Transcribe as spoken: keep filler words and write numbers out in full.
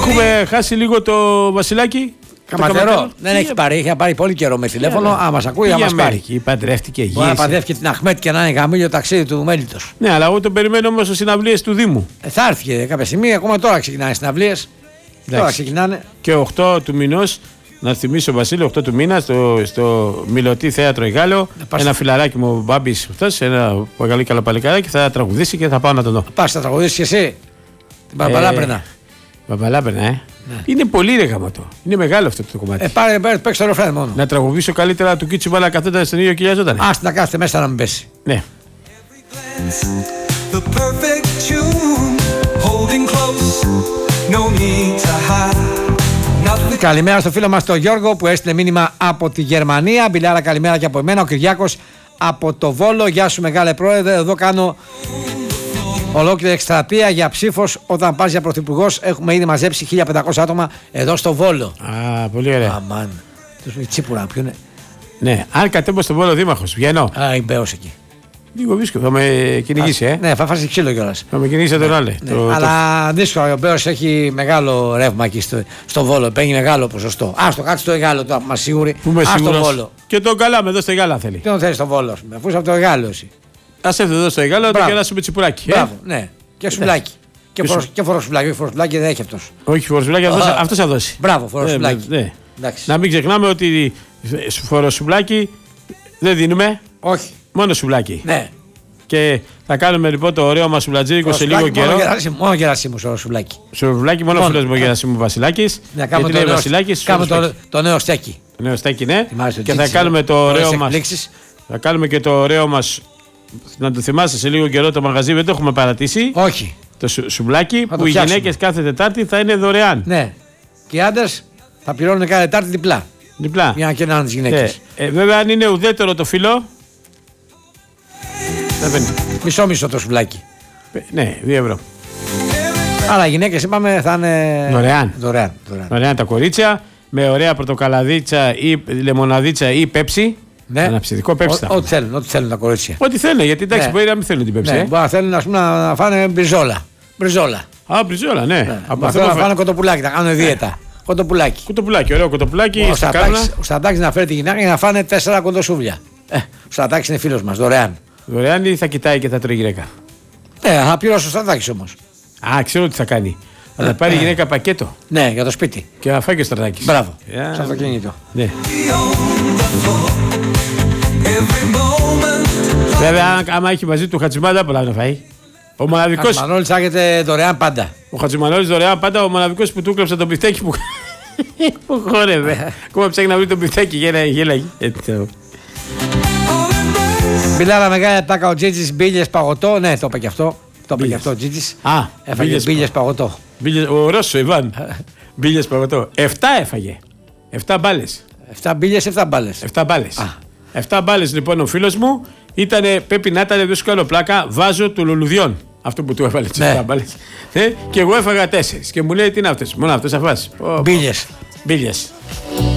Έχουμε χάσει λίγο το Βασιλάκι. Καματερό. Δεν έχει πάρει, είχε πάρει πολύ καιρό με τηλέφωνο. Αν μας ακούει, θα μας πάρει. Παντρεύτηκε, γύρισε. Μπορεί να παντρεύτηκε την Αχμέτ και να είναι γαμήλιο ταξίδι του μέλιτος. Ναι, αλλά εγώ τον περιμένω όμως στις συναυλίες του Δήμου. Ε, θα έρθει και κάποια στιγμή, ακόμα τώρα ξεκινάνε οι συναυλίες. Τώρα ξεκινάνε. Και οκτώ του μηνός, να θυμίσω Βασίλη, οκτώ του μήνα στο, στο Μιλωτή Θέατρο Ιγάλο. Ένα φιλαράκι μου, ο Μπάμπης, αυτός, ένα πολύ καλό παλικάράκι, θα τραγουδήσει και θα πάω να τον δω. Πας, θα τραγουδήσεις και εσύ. Την Μπαμπαλάπρενα. Ε, Μπαμπαλάπρενα, ε. Ναι. Είναι πολύ ρε γαμωτό. Είναι μεγάλο αυτό το κομμάτι. Ε, πάρε, πάρε, παίξε το ρεφρέν μόνο. Να τραγουδήσω καλύτερα του Κίτσι Μπάλα καθόταν στον ίδιο κοιλιάζονταν. Άστα να κάθεται μέσα να μην πέσει. Ναι. Καλημέρα στο φίλο μας τον Γιώργο που έστειλε μήνυμα από τη Γερμανία. Μπιλάρα, καλημέρα και από εμένα. Ο Κυριάκος από το Βόλο. Γεια σου μεγάλε πρόεδρε. Εδώ κάνω ολόκληρη εκστρατεία για ψήφος όταν πας για πρωθυπουργός. Έχουμε ήδη μαζέψει χίλια πεντακόσια άτομα εδώ στο Βόλο. Α, πολύ ωραία. Αμάν. Τους Τσίπουρα, ποιο είναι. Ναι, αν κατέβω στο Βόλο δήμαρχος, βγαίνω. Α, η Μπέος εκεί. Λίγο βρίσκω, θα με κυνηγήσει, ε. Ναι, θα φάσει ξύλο κιόλας. Θα με κυνηγήσει τον άλλο. Ναι, το, αλλά το... δύσκολα, ο Μπέος έχει μεγάλο ρεύμα εκεί στο, στο Βόλο. Παίρνει μεγάλο ποσοστό. Α, το κάτσε στο Εγάλο τώρα, μα σίγουρη. Πού με στο Βόλο. Και τον Καλάμε εδώ στο Εγάλα θέλει. Τι τον θέλει στο Βόλο, α πούμε, αφού είσαι από το Εγάλο εσύ. Α έρθει εδώ στο Εγάλο, να το κεράσουμε τσιπουράκι. Μπράβο, ναι. Και σουβλάκι. Και, φορο, και φοροσουβλάκι, όχι φοροσουβλάκι δεν έχει αυτό. Όχι φοροσουβλάκι, αυτό θα δώσει. Μπράβο, φοροσουβλάκι. Ναι, ναι. Να μην ξεχνάμε ότι φοροσουβλάκι δεν δίνουμε. Όχι. Μόνο σουβλάκι. Ναι. Και θα κάνουμε λοιπόν το ωραίο μας σουβλατζίδικο σε λίγο καιρό. Μόνο γερασίμου στο σουβλάκι. Σουβλάκι, μόνο ο φίλος μου Γερασίμου Βασιλάκης. Να κάνουμε το, Βασιλάκης, κάνουμε το, το νέο στέκι. Το νέο στέκι, ναι. Θυμάσαι, και θα κάνουμε το ωραίο μας. Θα κάνουμε και το ωραίο μας. Να το θυμάστε σε λίγο καιρό το μαγαζί, δεν το έχουμε παρατήσει. Όχι. Το σου, σουβλάκι θα που οι γυναίκες κάθε Τετάρτη θα είναι δωρεάν. Ναι. Και οι άντρες θα πληρώνουν κάθε Τετάρτη διπλά. Διπλά. Για να κερνάνε τις γυναίκες. Ε, ε, βέβαια, αν είναι ουδέτερο το φύλλο. Μισό μισό το σουβλάκι. Ναι, δύο ευρώ. Αλλά οι γυναίκες είπαμε θα είναι δωρεάν. Δωρεάν, δωρεάν. Δωρεάν τα κορίτσια με ωραία πορτοκαλαδίτσα ή λεμοναδίτσα ή πέψη. Ναι. Αναψυδικό πέψη. Ό,τι θέλουν, ό,τι θέλουν τα κορίτσια. Ό,τι θέλουν, γιατί εντάξει, ναι. Μπορεί να μην θέλουν την πέψη. Ναι. Ε. Μπορεί να θέλουν ας πούμε, να φάνε μπριζόλα. Μπριζόλα. Α, μπριζόλα, ναι. ναι. Από αυτό να φάνε κοτοπουλάκι, να κάνουν δίαιτα. Ναι. Κοτοπουλάκι. Κοτοπουλάκι, ωραίο κοτοπουλάκι. Ο Στατάκης να φέρει τη γυναίκα για να φάνε τέσσερα κοντοσούβλια. Ε, ο Στατάκης είναι φίλος μας, δωρεάν. Δωρεάν ή θα κοιτάει και θα τρώει γυναίκα. Ναι, θα πληρώσει ο Στατάκης όμως. Α, ξέρω τι θα κάνει. Θα τα πάρει η γυναίκα πακέτο. Ναι, για το σπίτι. Και θα φάει και ο Στατάκης. Μπράβο. Yeah. Στο αυτοκίνητο. Ναι. Βέβαια, άμα έχει μαζί του Χατζημάντα, πολλά να φάει. Ο μοναδικός. Ο Χατζημανόλης άγεται δωρεάν πάντα. Ο Χατζημανόλης δωρεάν πάντα, ο μοναδικός που του κλέψε το πιφτέκι που. Που χόρευε. Ακόμα ψάχνει να βρει το πιφτέκι, γέλαγε. Μπιλάρα μεγάλη ατάκα ο Τζίτζης, μπίλιες παγωτό. Ναι, το είπε και αυτό. Το είπε και αυτό ο Τζίτζης. Α, έφαγε μπίλιες παγωτό. Ο Ρώσο, Ιβάν. Μπίλιες παγωτό. Εφτά έφαγε. Εφτά μπάλες. Εφτά μπίλιες, εφτά μπάλες. Εφτά μπάλες. Εφτά μπάλες λοιπόν ο φίλος μου ήτανε, πρέπει να ήταν, δεν σου κάνω πλάκα, βάζω του λουλουδιών. Αυτό που του έβαλε τις εφτά μπάλες. Και εγώ έφαγα τέσσερις. Και μου λέει τι είναι αυτές. Μόνο αυτές θα φας. Μπίλιες. Μπίλιες.